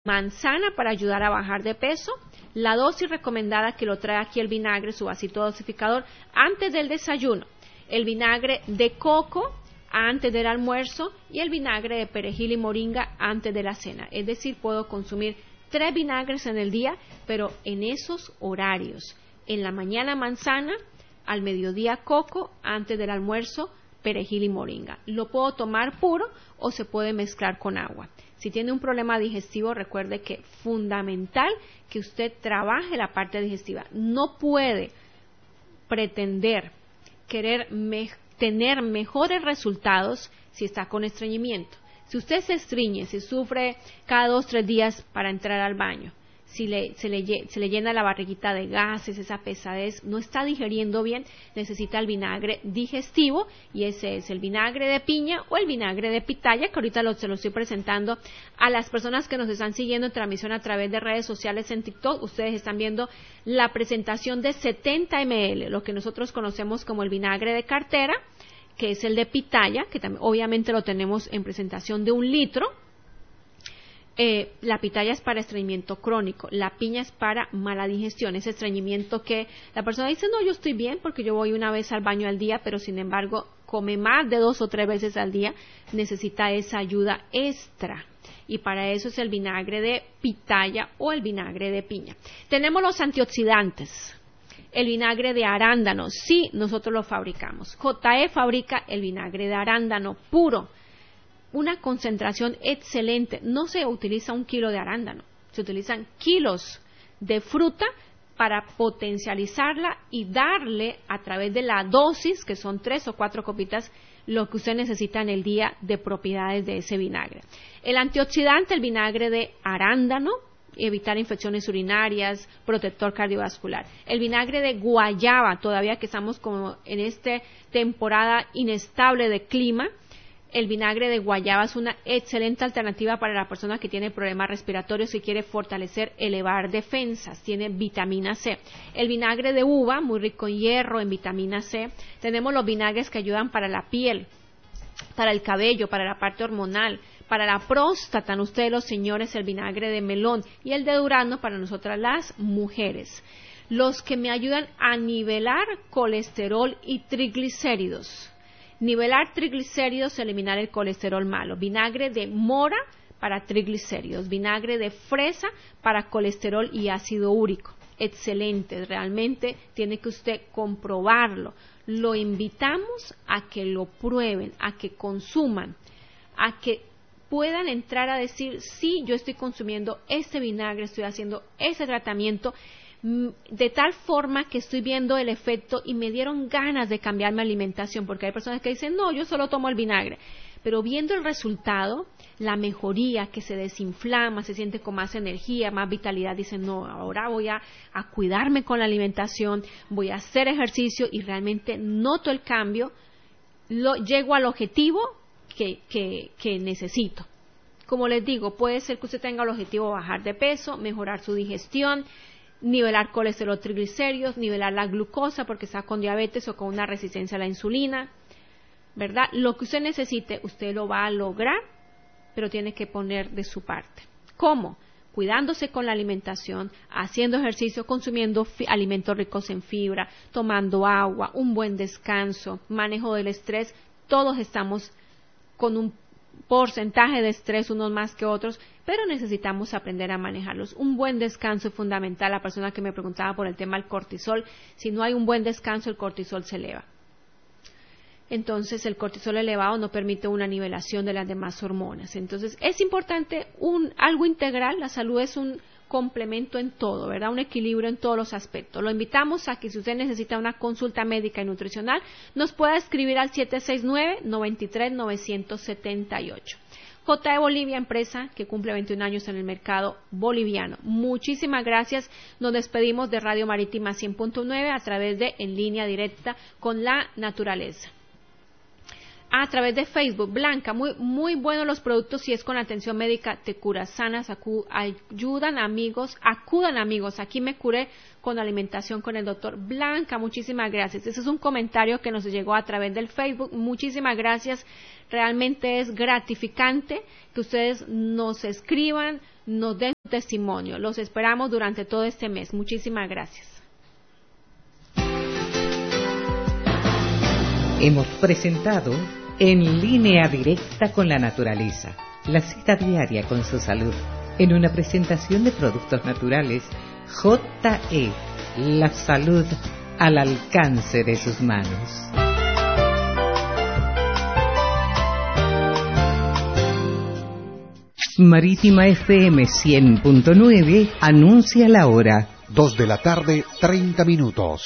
manzana para ayudar a bajar de peso, la dosis recomendada que lo trae aquí el vinagre, su vasito dosificador, antes del desayuno, el vinagre de coco antes del almuerzo y el vinagre de perejil y moringa antes de la cena. Es decir, puedo consumir 3 vinagres en el día, pero en esos horarios. En la mañana manzana, al mediodía coco, antes del almuerzo perejil y moringa. Lo puedo tomar puro o se puede mezclar con agua. Si tiene un problema digestivo, recuerde que es fundamental que usted trabaje la parte digestiva. No puede pretender tener mejores resultados si está con estreñimiento. Si usted se estreñe, si sufre cada 2 o 3 días para entrar al baño, si se le llena la barriguita de gases, esa pesadez, no está digeriendo bien, necesita el vinagre digestivo, y ese es el vinagre de piña o el vinagre de pitaya, que ahorita se lo estoy presentando a las personas que nos están siguiendo en transmisión a través de redes sociales en TikTok. Ustedes están viendo la presentación de 70 ml, lo que nosotros conocemos como el vinagre de cartera, que es el de pitaya, que también obviamente lo tenemos en presentación de 1 litro. La pitaya es para estreñimiento crónico, la piña es para mala digestión, ese estreñimiento que la persona dice, no, yo estoy bien porque yo voy 1 vez al baño al día, pero sin embargo come más de 2 o 3 veces al día, necesita esa ayuda extra. Y para eso es el vinagre de pitaya o el vinagre de piña. Tenemos los antioxidantes. El vinagre de arándano, sí, nosotros lo fabricamos. JE fabrica el vinagre de arándano puro. Una concentración excelente. No se utiliza 1 kilo de arándano, se utilizan kilos de fruta para potencializarla y darle a través de la dosis, que son 3 o 4 copitas, lo que usted necesita en el día de propiedades de ese vinagre. El antioxidante, el vinagre de arándano, evitar infecciones urinarias, protector cardiovascular. El vinagre de guayaba, todavía que estamos como en esta temporada inestable de clima, el vinagre de guayaba es una excelente alternativa para la persona que tiene problemas respiratorios y quiere fortalecer, elevar defensas. Tiene vitamina C. El vinagre de uva, muy rico en hierro, en vitamina C. Tenemos los vinagres que ayudan para la piel, para el cabello, para la parte hormonal, para la próstata, ustedes los señores, el vinagre de melón, y el de durazno para nosotras las mujeres. Los que me ayudan a nivelar colesterol y triglicéridos. Nivelar triglicéridos, eliminar el colesterol malo. Vinagre de mora para triglicéridos. Vinagre de fresa para colesterol y ácido úrico. Excelente, realmente tiene que usted comprobarlo. Lo invitamos a que lo prueben, a que consuman, a que puedan entrar a decir, sí, yo estoy consumiendo este vinagre, estoy haciendo ese tratamiento, de tal forma que estoy viendo el efecto y me dieron ganas de cambiar mi alimentación, porque hay personas que dicen, no, yo solo tomo el vinagre, pero viendo el resultado, la mejoría, que se desinflama, se siente con más energía, más vitalidad, dicen, no, ahora voy a cuidarme con la alimentación, voy a hacer ejercicio y realmente noto el cambio, llego al objetivo que necesito. Como les digo, puede ser que usted tenga el objetivo de bajar de peso, mejorar su digestión, nivelar colesterol, triglicéridos, nivelar la glucosa porque está con diabetes o con una resistencia a la insulina, ¿verdad? Lo que usted necesite, usted lo va a lograr, pero tiene que poner de su parte. ¿Cómo? Cuidándose con la alimentación, haciendo ejercicio, consumiendo alimentos ricos en fibra, tomando agua, un buen descanso, manejo del estrés. Todos estamos con un porcentaje de estrés, unos más que otros, pero necesitamos aprender a manejarlos. Un buen descanso es fundamental. La persona que me preguntaba por el tema del cortisol, si no hay un buen descanso, el cortisol se eleva. Entonces, el cortisol elevado no permite una nivelación de las demás hormonas. Entonces, es importante algo integral. La salud es un complemento en todo, ¿verdad? Un equilibrio en todos los aspectos. Lo invitamos a que si usted necesita una consulta médica y nutricional, nos pueda escribir al 769-93-978. JE Bolivia, empresa que cumple 21 años en el mercado boliviano. Muchísimas gracias. Nos despedimos de Radio Marítima 100.9 a través de En Línea Directa con la Naturaleza. A través de Facebook, Blanca, muy buenos los productos, si es con atención médica, te curas, sanas, acudan amigos, aquí me curé con alimentación con el doctor. Blanca, muchísimas gracias. Ese es un comentario que nos llegó a través del Facebook, muchísimas gracias, realmente es gratificante que ustedes nos escriban, nos den testimonio, los esperamos durante todo este mes, muchísimas gracias. Hemos presentado En Línea Directa con la Naturaleza, la cita diaria con su salud, en una presentación de productos naturales JE, la salud al alcance de sus manos. Marítima FM 100.9 anuncia la hora. 2:30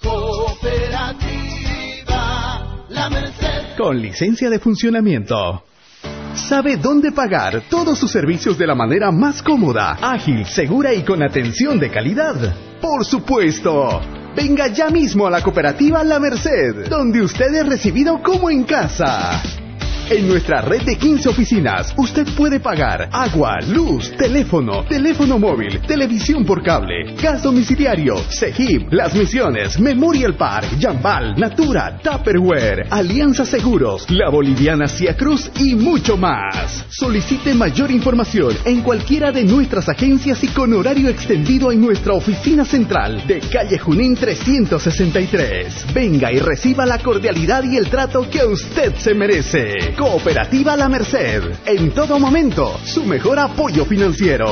Cooperativa La Merced. Con licencia de funcionamiento. Sabe dónde pagar todos sus servicios de la manera más cómoda, ágil, segura y con atención de calidad. ¡Por supuesto! Venga ya mismo a la Cooperativa La Merced, donde usted es recibido como en casa. En nuestra red de 15 oficinas, usted puede pagar agua, luz, teléfono móvil, televisión por cable, gas domiciliario, CEGIP, Las Misiones, Memorial Park, Jambal, Natura, Tupperware, Alianza Seguros, La Boliviana Cia Cruz y mucho más. Solicite mayor información en cualquiera de nuestras agencias y con horario extendido en nuestra oficina central de calle Junín 363. Venga y reciba la cordialidad y el trato que usted se merece. Cooperativa La Merced, en todo momento, su mejor apoyo financiero.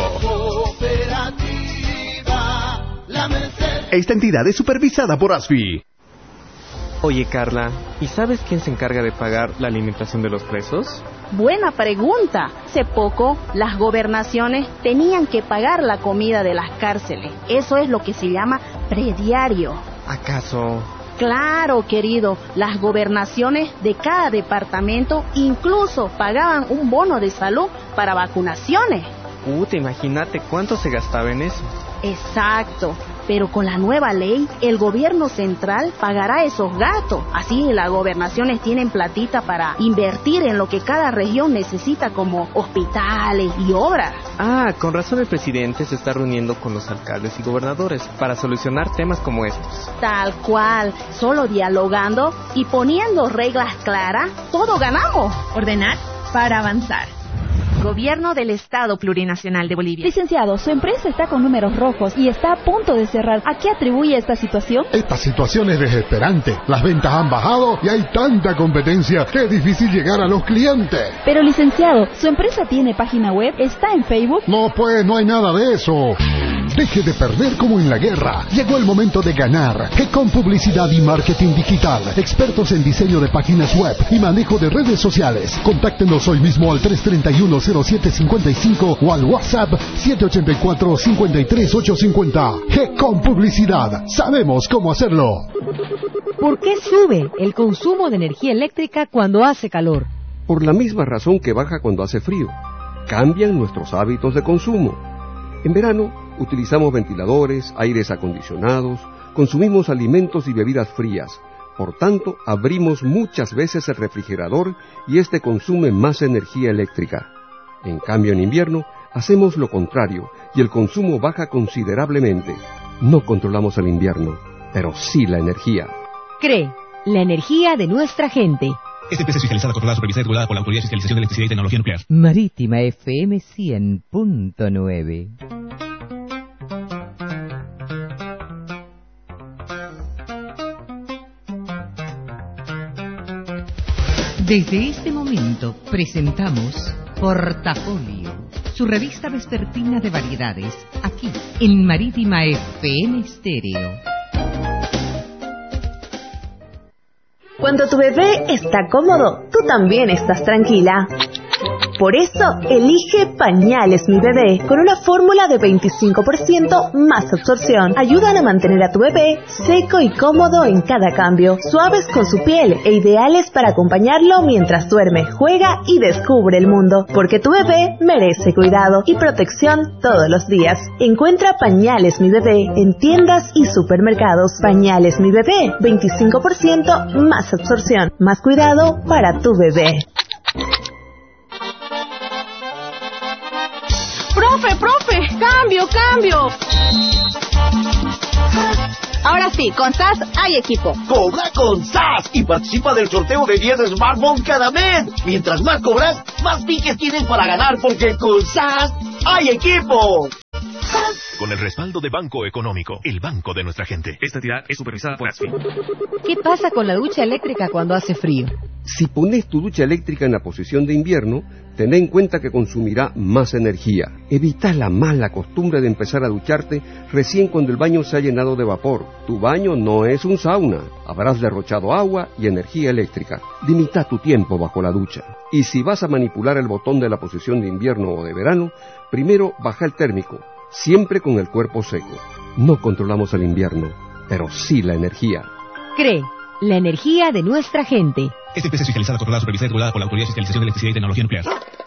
Cooperativa La Merced. Esta entidad es supervisada por ASFI. Oye, Carla, ¿y sabes quién se encarga de pagar la alimentación de los presos? Buena pregunta. Hace poco, las gobernaciones tenían que pagar la comida de las cárceles. Eso es lo que se llama prediario. ¿Acaso? Claro, querido, las gobernaciones de cada departamento incluso pagaban un bono de salud para vacunaciones. Imagínate cuánto se gastaba en eso. Exacto, pero con la nueva ley, el gobierno central pagará esos gastos. Así las gobernaciones tienen platita para invertir en lo que cada región necesita, como hospitales y obras. Con razón el presidente se está reuniendo con los alcaldes y gobernadores para solucionar temas como estos. Tal cual, solo dialogando y poniendo reglas claras, todo ganamos. Ordenar para avanzar. Gobierno del Estado Plurinacional de Bolivia. Licenciado, su empresa está con números rojos y está a punto de cerrar. ¿A qué atribuye esta situación? Esta situación es desesperante. Las ventas han bajado y hay tanta competencia que es difícil llegar a los clientes. Pero, licenciado, ¿su empresa tiene página web? ¿Está en Facebook? No, pues, no hay nada de eso. Deje de perder como en la guerra. Llegó el momento de ganar. Con publicidad y marketing digital. Expertos en diseño de páginas web y manejo de redes sociales. Contáctenos hoy mismo al 331-0755 o al WhatsApp 784-53850. con publicidad. Sabemos cómo hacerlo. ¿Por qué sube el consumo de energía eléctrica cuando hace calor? Por la misma razón que baja cuando hace frío. Cambian nuestros hábitos de consumo. En verano, utilizamos ventiladores, aires acondicionados, consumimos alimentos y bebidas frías. Por tanto, abrimos muchas veces el refrigerador y este consume más energía eléctrica. En cambio, en invierno, hacemos lo contrario y el consumo baja considerablemente. No controlamos el invierno, pero sí la energía. CRE, la energía de nuestra gente. Esta empresa es fiscalizada, controlada, supervisada y regulada por la Autoridad de Fiscalización de Electricidad y Tecnología Nuclear. Marítima FM 100.9. Desde este momento presentamos Portafolio, su revista vespertina de variedades, aquí en Marítima FM Stereo. Cuando tu bebé está cómodo, tú también estás tranquila. Por eso, elige Pañales Mi Bebé, con una fórmula de 25% más absorción. Ayudan a mantener a tu bebé seco y cómodo en cada cambio, suaves con su piel e ideales para acompañarlo mientras duerme, juega y descubre el mundo. Porque tu bebé merece cuidado y protección todos los días. Encuentra Pañales Mi Bebé en tiendas y supermercados. Pañales Mi Bebé, 25% más absorción, más cuidado para tu bebé. ¡Profe! ¡Cambio! Ahora sí, con SAS hay equipo. Cobra con SAS y participa del sorteo de 10 smartphones cada mes. Mientras más cobras, más piques tienes para ganar, porque con SAS hay equipo. Con el respaldo de Banco Económico, el banco de nuestra gente. Esta entidad es supervisada por ASFI. ¿Qué pasa con la ducha eléctrica cuando hace frío? Si pones tu ducha eléctrica en la posición de invierno, ten en cuenta que consumirá más energía. Evita la mala costumbre de empezar a ducharte recién cuando el baño se ha llenado de vapor. Tu baño no es un sauna. Habrás derrochado agua y energía eléctrica. Limita tu tiempo bajo la ducha. Y si vas a manipular el botón de la posición de invierno o de verano, primero baja el térmico, siempre con el cuerpo seco. No controlamos el invierno, pero sí la energía. CRE, la energía de nuestra gente. Esta empresa es fiscalizada, controlada, supervisada y regulada por la Autoridad de Fiscalización de Electricidad y Tecnología Nuclear.